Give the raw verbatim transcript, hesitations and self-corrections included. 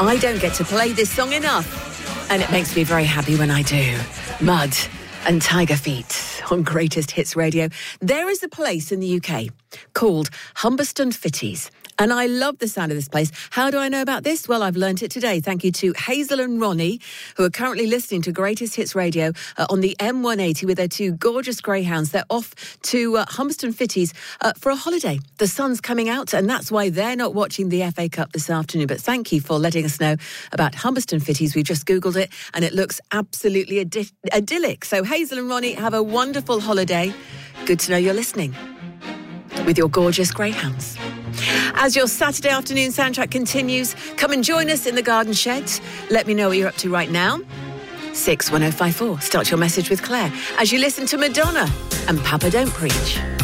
I don't get to play this song enough, and it makes me very happy when I do. Mud and Tiger Feet on Greatest Hits Radio. There is a place in the U K called Humberston Fitties, and I love the sound of this place. How do I know about this? Well, I've learnt it today. Thank you to Hazel and Ronnie, who are currently listening to Greatest Hits Radio uh, on the M one eighty with their two gorgeous greyhounds. They're off to uh, Humberston Fitties uh, for a holiday. The sun's coming out, and that's why they're not watching the F A Cup this afternoon. But thank you for letting us know about Humberston Fitties. We just Googled it, and it looks absolutely idi- idyllic. So Hazel and Ronnie, have a wonderful holiday. Good to know you're listening with your gorgeous greyhounds. As your Saturday afternoon soundtrack continues, come and join us in the garden shed. Let me know what you're up to right now. six one oh five four. Start your message with Claire as you listen to Madonna and Papa Don't Preach.